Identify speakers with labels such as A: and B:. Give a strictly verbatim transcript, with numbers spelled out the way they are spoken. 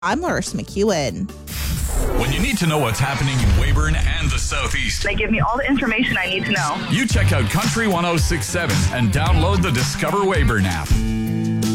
A: I'm Larissa McEwen.
B: When you need to know what's happening in Weyburn and the Southeast,
C: they give me all the information I need to know.
B: You check out Country one oh six point seven and download the Discover Weyburn app.